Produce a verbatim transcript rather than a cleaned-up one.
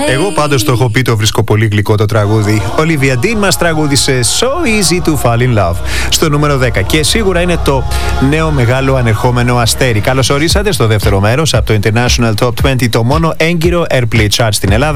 Εγώ πάντως το έχω πει, το βρίσκω πολύ γλυκό το τραγούδι. Olivia Dean μας τραγούδισε So Easy to Fall in Love στο νούμερο δέκα. Και σίγουρα είναι το νέο μεγάλο ανερχόμενο αστέρι. Καλώς ορίσατε στο δεύτερο μέρος από το International Top είκοσι, το μόνο έγκυρο Airplay Chart στην Ελλάδα.